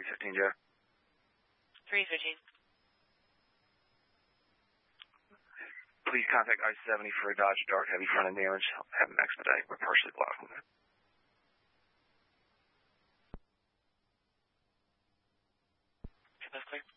315, Joe. 315. Please contact I-70 for a Dodge Dart heavy front end damage. Have an expedite. We're partially blocking it. Okay, that's clear.